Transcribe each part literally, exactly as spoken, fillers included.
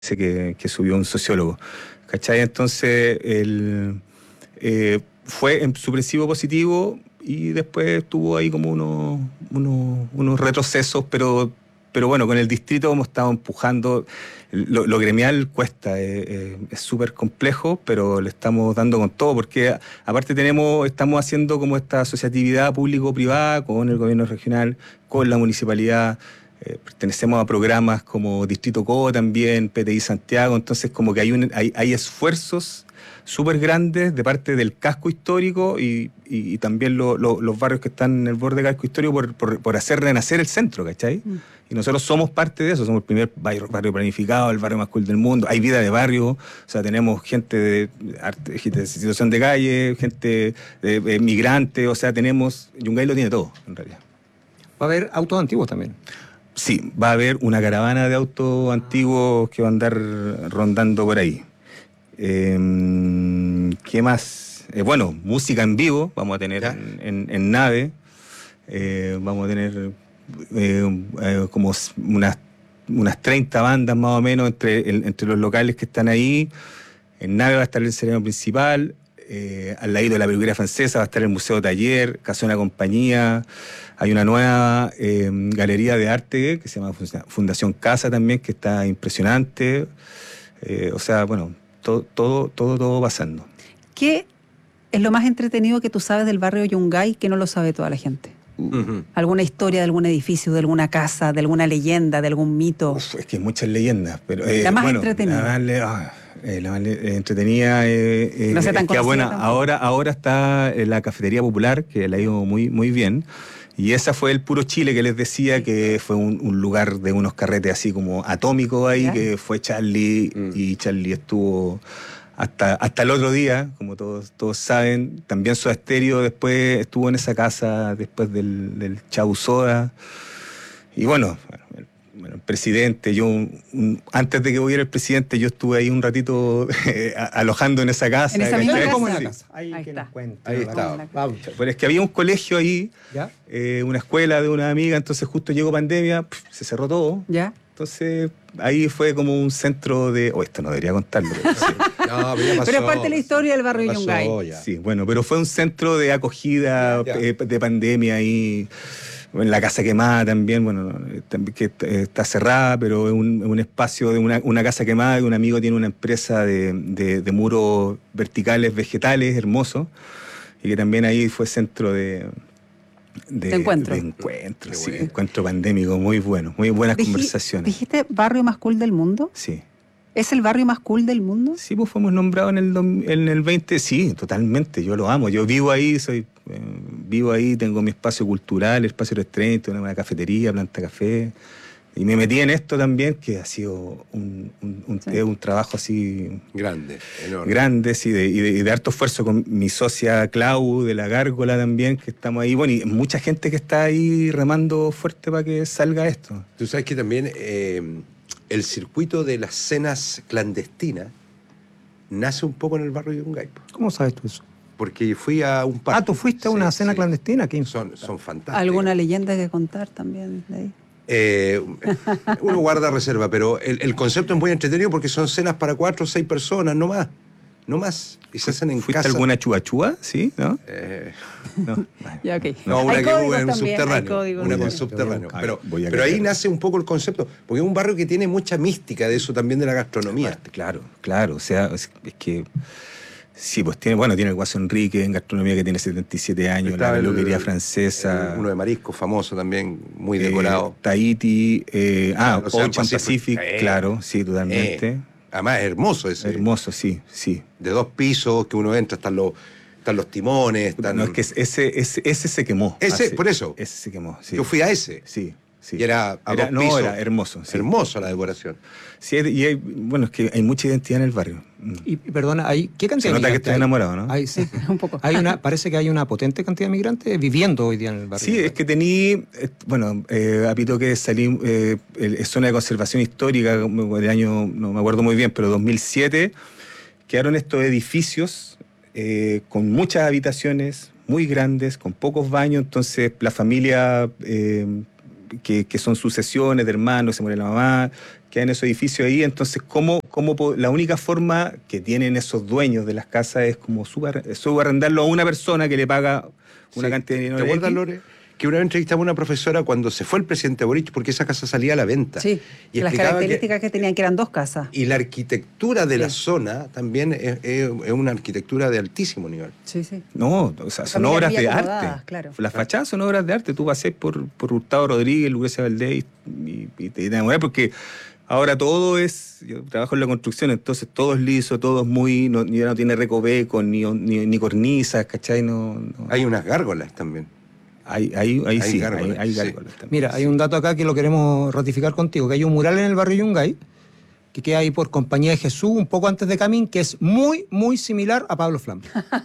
que, que subió un sociólogo, ¿cachai? Entonces, el, eh, fue en su principio positivo y después tuvo ahí como unos, unos, unos retrocesos, pero, pero bueno, con el distrito hemos estado empujando. Lo, lo gremial cuesta, eh, eh, es súper complejo, pero le estamos dando con todo, porque aparte tenemos, estamos haciendo como esta asociatividad público-privada con el gobierno regional, con la municipalidad. Eh, pertenecemos a programas como Distrito Co también, P T I Santiago, entonces como que hay, un, hay, hay esfuerzos súper grandes de parte del casco histórico y, y, y también lo, lo, los barrios que están en el borde del casco histórico por, por, por hacer renacer el centro, ¿cachai? Mm. Y nosotros somos parte de eso, somos el primer barrio, barrio planificado, el barrio más cool del mundo, hay vida de barrio, o sea, tenemos gente de, arte, gente de situación de calle, gente de, de migrante, o sea, tenemos, Yungay lo tiene todo, en realidad. Va a haber autos antiguos también. Sí, va a haber una caravana de autos antiguos que va a andar rondando por ahí. Eh, ¿Qué más? Eh, bueno, música en vivo vamos a tener en, en, en nave. Eh, vamos a tener eh, eh, como unas, unas treinta bandas más o menos entre, el, entre los locales que están ahí. En nave va a estar el escenario principal. Eh, al lado de la peluquería francesa va a estar el Museo Taller, Casona Compañía. Hay una nueva eh, galería de arte que se llama Fundación Casa también, que está impresionante. Eh, o sea, bueno, todo, todo, todo, todo pasando. ¿Qué es lo más entretenido que tú sabes del barrio Yungay que no lo sabe toda la gente? Uh-huh. ¿Alguna historia de algún edificio, de alguna casa, de alguna leyenda, de algún mito? Uf, es que hay muchas leyendas. Pero, eh, la más bueno, entretenida. La más, ah, eh, la más entretenida eh, eh, no sé tan es que bueno, ahora, ahora está la Cafetería Popular, que la ha ido muy, muy bien. Y esa fue el Puro Chile que les decía, que fue un, un lugar de unos carretes así como atómicos ahí, ¿ya? Que fue Charlie, mm. y Charlie estuvo hasta, hasta el otro día, como todos, todos saben. También Soda Stereo después estuvo en esa casa después del, del Chau Soda. Y bueno, el, bueno, el presidente, yo un, un, antes de que hubiera el presidente, yo estuve ahí un ratito eh, alojando en esa casa. ¿En esa misma casa? ¿Cómo en la casa? Ahí, ahí está. Ahí está. Pero es que había un colegio ahí, eh, una escuela de una amiga, entonces justo llegó pandemia, pff, se cerró todo. ¿Ya? Entonces ahí fue como un centro de... Oh, esto no debería contarlo. Pero, sí. No, pero, ya pasó, pero es parte de la historia del barrio Yungay. Sí, bueno, pero fue un centro de acogida, ya, ya. Eh, de pandemia ahí. En la Casa Quemada también, bueno, que está cerrada, pero es un, un espacio de una, una casa quemada, y un amigo tiene una empresa de, de, de muros verticales, vegetales, hermoso, y que también ahí fue centro de... De, de encuentro. De encuentro, sí, bueno. Encuentro pandémico, muy bueno, muy buenas Dij, conversaciones. ¿Dijiste barrio más cool del mundo? Sí. ¿Es el barrio más cool del mundo? Sí, pues fuimos nombrados en el, en el veinte, sí, totalmente, yo lo amo, yo vivo ahí, soy eh, vivo ahí, tengo mi espacio cultural, espacio restricto, una cafetería, planta café, y me metí en esto también, que ha sido un, un, un, sí. un trabajo así... Grande, enorme. Grande, sí, de, y, de, y de harto esfuerzo con mi socia Clau, de la Gárgola también, que estamos ahí, bueno, y mucha gente que está ahí remando fuerte para que salga esto. Tú sabes que también... Eh, el circuito de las cenas clandestinas nace un poco en el barrio Yungay. ¿Cómo sabes tú eso? Porque fui a un parque. Ah, ¿tú fuiste a una sí, cena sí. clandestina? ¿Qué son, son fantásticas. ¿Alguna leyenda que contar también de ahí? Eh, uno guarda reserva, pero el, el concepto es muy entretenido porque son cenas para cuatro o seis personas, no más. No más. Y se hacen en ¿Fuiste casa. alguna chuachúa? ¿Sí? ¿No? Eh, no. Ya, okay. No, una hay que hubo en un también, subterráneo. Una con subterráneo. Ay, pero voy a pero ahí creer. nace un poco el concepto, porque es un barrio que tiene mucha mística de eso también de la gastronomía. Aparte, claro, claro. O sea, es, es que... Sí, pues tiene, bueno, tiene el Guaso Enrique en gastronomía que tiene setenta y siete años, Está la peluquería el, francesa. El, uno de marisco famoso también, muy decorado. Eh, Tahiti, eh, ah, Ocean Ocean Pacific, Pacific, eh, claro, sí, totalmente. Eh, además es hermoso ese. Hermoso, sí, sí. De dos pisos que uno entra, están los, están los timones. Están... No, es que ese, ese, ese se quemó. Ese, hace, por eso. Ese se quemó, sí. Yo fui a ese. Sí. Sí. Y era a era, dos no, pisos. Era hermoso. Sí. Hermosa la decoración. Sí, y hay, bueno, es que hay mucha identidad en el barrio. Y, y perdona, hay, ¿qué cantidad Se de nota que migrantes estoy enamorado, ¿no? Hay, sí, un poco. Hay una, parece que hay una potente cantidad de migrantes viviendo hoy día en el barrio. Sí, es que tení, eh, bueno, eh, apito que salí, eh, es zona de conservación histórica del año, no me acuerdo muy bien, pero dos mil siete, quedaron estos edificios eh, con muchas habitaciones, muy grandes, con pocos baños, entonces la familia... Eh, Que, que son sucesiones de hermanos, se muere la mamá, quedan esos edificios ahí. Entonces, ¿cómo, cómo po- la única forma que tienen esos dueños de las casas es como subar- subarrendarlo a una persona que le paga una Sí. cantidad de dinero? ¿Te acuerdas, X? Lore? Que una vez entrevistaba a una profesora cuando se fue el presidente Boric porque esa casa salía a la venta. Sí, y las explicaba características que, tenían, que eran dos casas. Y la arquitectura de la Sí. zona también es, es- es una arquitectura de altísimo nivel. Sí, sí. No, o sea, son Familias obras muy de acomodadas, arte. claro. Las fachadas son obras de arte. Tú pasés por, por Hurtado Rodríguez, Lucrecia Valdés y, y, y te enamoras porque ahora todo es. Yo trabajo en la construcción, entonces todo es liso, todo es muy. No, ya no tiene recovecos ni, ni, ni cornisas, ¿cachai? No, no. Hay unas gárgolas también. Ahí, ahí, ahí Hay sí, gárgolas, hay, hay sí. gárgolas también. Mira, hay un dato acá que lo queremos ratificar contigo, que hay un mural en el barrio Yungay, que queda ahí por Compañía de Jesús, un poco antes de Camín, que es muy, muy similar a Pablo Flam.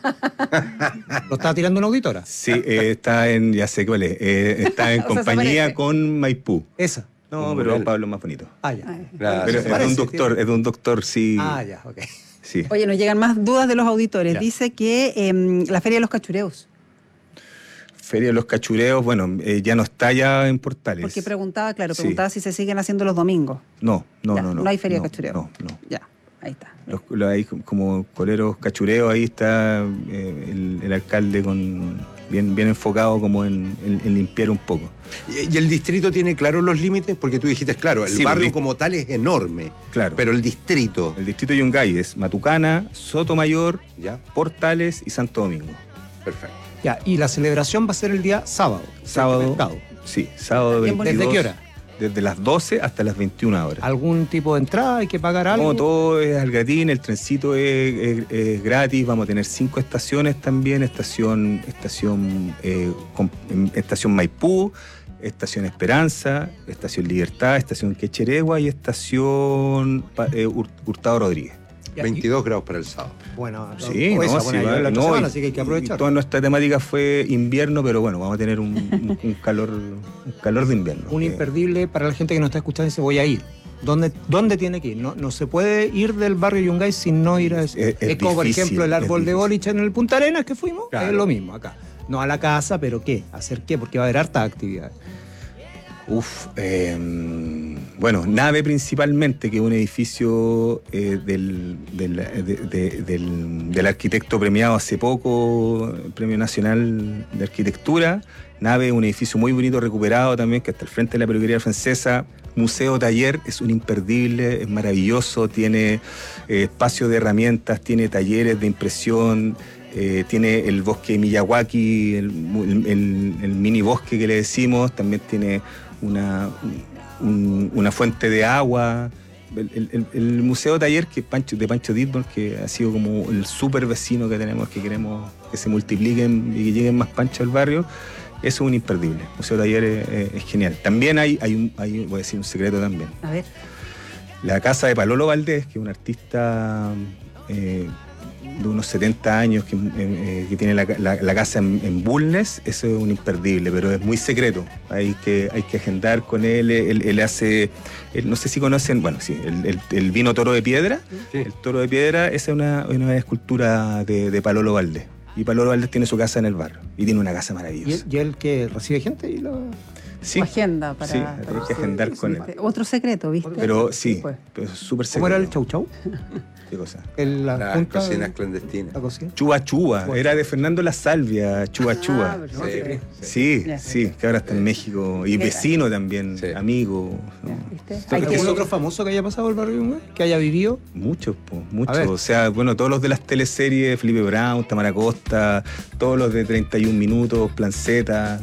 Lo estaba tirando una auditora. Sí, eh, está en. Ya sé cuál es. eh, está en O sea, se compañía parece. con Maipú. Esa. No, Un pero mural. Pablo es más bonito. Ah, ya. Ay. Claro, Pero se es de parece, un doctor, tiene- es de un doctor, sí. Ah, ya, ok. Sí. Oye, nos llegan más dudas de los auditores. Ya. Dice que em, la Feria de los Cachureos. Feria de los Cachureos, bueno, eh, ya no está ya en Portales. Porque preguntaba, claro, Sí. preguntaba si se siguen haciendo los domingos. No, no, Ya, no, no. no hay Feria no, de Cachureos. No, no. Ya, ahí está. Los, los- hay como coleros cachureos, ahí está eh, el, el alcalde con bien, bien enfocado como en, en- en limpiar un poco. ¿Y, y el distrito tiene claros los límites? Porque tú dijiste, claro, el Sí, barrio el di- como tal es enorme. Claro. Pero el distrito, El distrito de Yungay es Matucana, Sotomayor, ya, Portales y Santo Domingo. perfecto. Ya, y la celebración va a ser el día sábado. Sábado. Mercado. Sí, sábado Bien bonito. veintidós. ¿Desde qué hora? Desde las doce hasta las veintiuna horas. ¿Algún tipo de entrada? ¿Hay que pagar algo? No, todo es al gratín, el trencito es, es- es gratis, vamos a tener cinco estaciones también, estación, estación, eh, com- em, estación Maipú, estación Esperanza, estación Libertad, estación Quecheregua y estación Pa- eh, Hur- Hurtado Rodríguez. Ya, y- veintidós grados para el sábado. Bueno, Sí, hoy se no, va a poner sí, a llover va- la otra no, semana, y- así que hay que y aprovechar. toda nuestra temática fue invierno, pero bueno, vamos a tener un, un- un calor, un calor de invierno. Un que- imperdible para la gente que nos está escuchando y dice, voy a ir. ¿Dónde, dónde tiene que ir? No, no se puede ir del barrio Yungay sin no ir a ese. Es- es Es, como, por difícil, ejemplo, el es árbol de difícil. boliche en el Punta Arenas que fuimos. Claro. Es lo mismo acá. No a la casa, pero ¿qué? ¿Hacer qué? Porque va a haber harta actividad. Uf, eh, bueno, nave principalmente, que es un edificio eh, del, del, de- de- del- del arquitecto premiado hace poco, Premio Nacional de Arquitectura. Nave, un edificio muy bonito, recuperado también, que está al frente de la peluquería francesa. Museo Taller es un imperdible, es maravilloso, tiene eh, espacio de herramientas, tiene talleres de impresión. Eh, tiene el bosque de Miyawaki, el, el- el- el mini bosque que le decimos, también tiene una, un- una fuente de agua. El, el- el- el Museo Taller que Pancho, de Pancho Ditborn, que ha sido como el súper vecino que tenemos, que queremos que se multipliquen y que lleguen más panchos al barrio, eso es un imperdible. El Museo Taller es, es- es genial. También hay, hay, un, hay, voy a decir un secreto también. A ver. La casa de Palolo Valdés, que es un artista eh, de unos setenta años que, eh, que tiene la, la- la casa en, en Bulnes, eso es un imperdible, pero es muy secreto. Hay que, hay que agendar con él. Él, él hace, él- no sé si conocen, bueno, sí, el, el- el vino Toro de Piedra. Sí. El Toro de Piedra, esa es una, una escultura de, de Palolo Valdés. Y Palolo Valdés tiene su casa en el barrio y tiene una casa ¿Y maravillosa. él, y él que recibe gente? Y lo... Sí, Tu agenda para. sí, para- hay que agendar con él. ¿Viste? Otro secreto, ¿viste? Pero sí, Pues. pero es súper secreto. ¿Cómo era el chau chau? ¿Qué cosa? El, la Las junta cocinas de- clandestinas. la cocina. Chuba Chuba, Chuba era de Fernando La Salvia, Chuba Ah, Chuba. perfecto. Sí, Ya. sí, que ahora está en México. Y Mira. vecino también, Sí. amigo. ¿no? Ya, ¿viste? Entonces, Hay que- ¿Algún eso- otro famoso que haya pasado el barrio Yungay? ¿Que haya vivido? Muchos, po, A muchos. ver. O sea, bueno, todos los de las teleseries, Felipe Brown, Tamara Costa, todos los de treinta y un minutos, Planceta,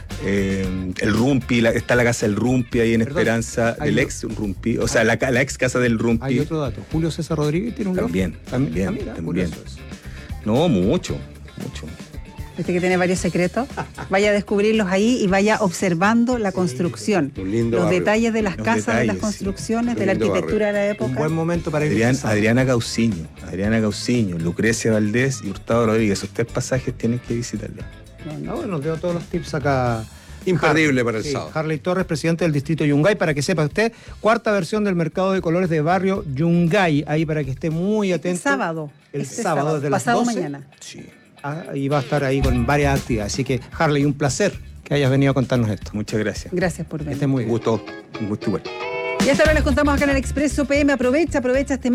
eh, el Rumpi, la- está la casa del Rumpi ahí en Perdón, Esperanza, hay el o- ex Rumpi, o sea, la, ca- la ex casa del Hay Rumpi. otro dato. Julio César Rodríguez tiene un loft. También, también, Ah, mira, también. curioso eso. No, mucho, mucho. Viste que tiene varios secretos. Vaya a descubrirlos ahí y vaya observando la construcción. un lindo los barrio. detalles de las Los casas, de las detalles, sí. construcciones, Un de la lindo arquitectura de la época. Un buen momento para ir Adrián- este sábado. Adriana Gauciño, Adriana Gauciño, Lucrecia Valdés y Hurtado Rodríguez. Esos tres pasajes tienen que visitarlos. Ah, bueno, nos dio todos los tips acá. Imperdible para el Sí, sábado. Harley Torres, presidente del distrito Yungay, para que sepa usted, cuarta versión del mercado de colores de barrio Yungay, ahí para que esté muy Este atento. sábado. El Este sábado, desde las pasado doce. mañana. Sí. Ah, y va a estar ahí con varias actividades. Así que, Harley, un placer que hayas venido a contarnos esto. Muchas gracias. Gracias por Que venir. esté muy Un bien. gusto. Un gusto igual. Y hasta ahora les contamos acá en el Expreso P M. Aprovecha, aprovecha este